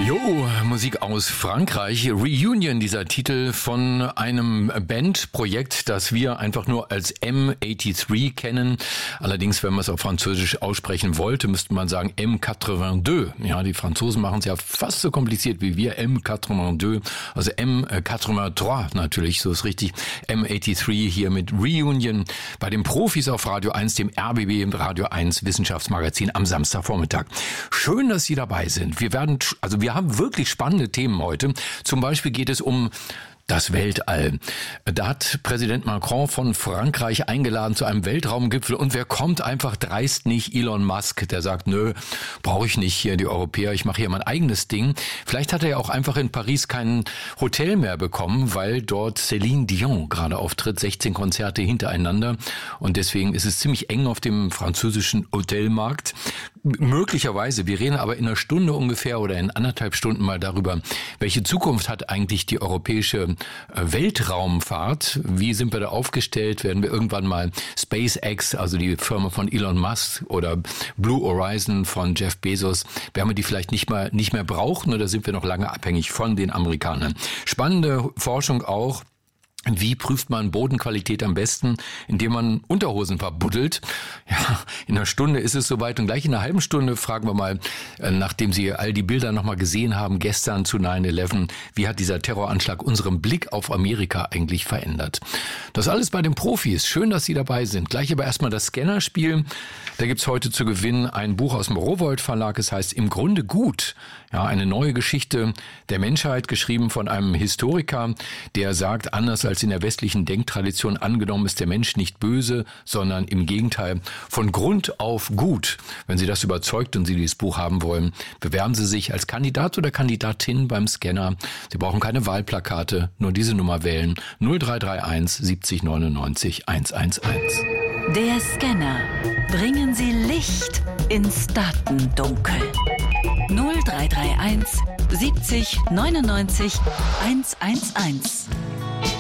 Jo, Musik aus Frankreich. Reunion, dieser Titel von einem Bandprojekt, das wir einfach nur als M83 kennen. Allerdings, wenn man es auf Französisch aussprechen wollte, müsste man sagen M82. Ja, die Franzosen machen es ja fast so kompliziert wie wir. M82, also M83 natürlich, so ist richtig. M83 hier mit Reunion bei den Profis auf Radio 1, dem RBB Radio 1 Wissenschaftsmagazin am Samstagvormittag. Schön, dass Sie dabei sind. Wir haben wirklich spannende Themen heute. Zum Beispiel geht es um das Weltall. Da hat Präsident Macron von Frankreich eingeladen zu einem Weltraumgipfel und wer kommt einfach dreist nicht? Elon Musk, der sagt, nö, brauche ich nicht hier die Europäer, ich mache hier mein eigenes Ding. Vielleicht hat er ja auch einfach in Paris kein Hotel mehr bekommen, weil dort Céline Dion gerade auftritt, 16 Konzerte hintereinander und deswegen ist es ziemlich eng auf dem französischen Hotelmarkt. Möglicherweise, wir reden aber in einer Stunde ungefähr oder in 1,5 Stunden mal darüber, welche Zukunft hat eigentlich die europäische Weltraumfahrt? Wie sind wir da aufgestellt? Werden wir irgendwann mal SpaceX, also die Firma von Elon Musk oder Blue Horizon von Jeff Bezos, werden wir die vielleicht nicht mehr brauchen oder sind wir noch lange abhängig von den Amerikanern? Spannende Forschung auch. Wie prüft man Bodenqualität am besten? Indem man Unterhosen verbuddelt. Ja, in einer Stunde ist es soweit und gleich in einer halben Stunde fragen wir mal, nachdem Sie all die Bilder nochmal gesehen haben, gestern zu 9/11, wie hat dieser Terroranschlag unseren Blick auf Amerika eigentlich verändert? Das alles bei den Profis. Schön, dass Sie dabei sind. Gleich aber erstmal das Scannerspiel. Da gibt's heute zu gewinnen ein Buch aus dem Rowohlt Verlag. Es heißt Im Grunde gut. Ja, eine neue Geschichte der Menschheit, geschrieben von einem Historiker, der sagt, anders als in der westlichen Denktradition angenommen ist der Mensch nicht böse, sondern im Gegenteil von Grund auf gut. Wenn Sie das überzeugt und Sie dieses Buch haben wollen, bewerben Sie sich als Kandidat oder Kandidatin beim Scanner. Sie brauchen keine Wahlplakate, nur diese Nummer wählen. 0331 70 99 111. Der Scanner. Bringen Sie Licht ins Datendunkel. 0331 70 99 111.